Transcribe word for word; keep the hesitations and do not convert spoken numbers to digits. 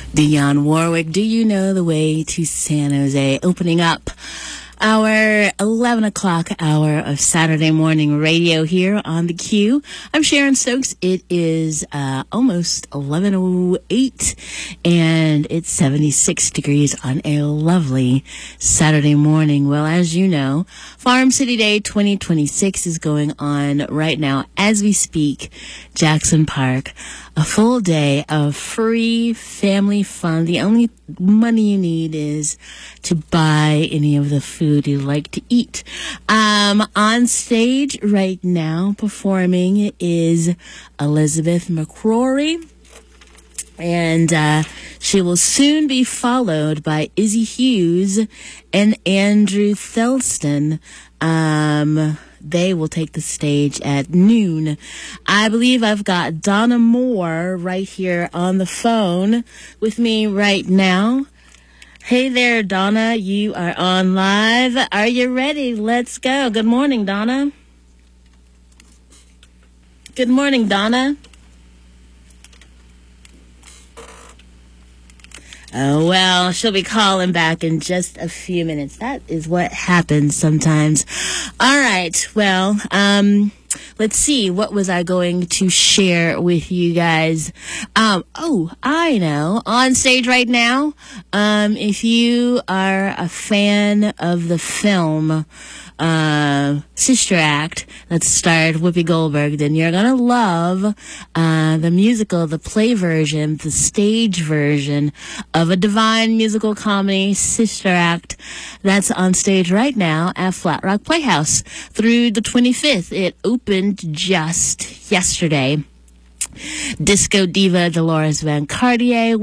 Dionne Warwick, Do You Know the Way to San Jose? Opening up our eleven o'clock hour of Saturday morning radio here on the Q. I'm Sharon Stokes. It is uh, almost eleven oh eight, and it's seventy-six degrees on a lovely Saturday morning. Well, as you know, Farm City Day twenty twenty-six is going on right now as we speak. Jackson Park, a full day of free family fun. The only money you need is to buy any of the food you like to eat. Um, on stage right now performing is Elizabeth McCrory, and uh, she will soon be followed by Izzy Hughes and Andrew Thelston. Um, they will take the stage at noon. I believe I've got Donna Moore right here on the phone with me right now. Hey there, Donna. You are on live. Are you ready? Let's go. Good morning, Donna. Good morning, Donna. Oh, well, she'll be calling back in just a few minutes. That is what happens sometimes. All right. Well, um, let's see. What was I going to share with you guys? Um, oh, I know. On stage right now, um, if you are a fan of the film, uh, Sister Act that starred Whoopi Goldberg, then you're gonna love uh, the musical, the play version, the stage version of a divine musical comedy, Sister Act, that's on stage right now at Flat Rock Playhouse through the twenty-fifth. It opened just yesterday. Disco diva Dolores Van Cartier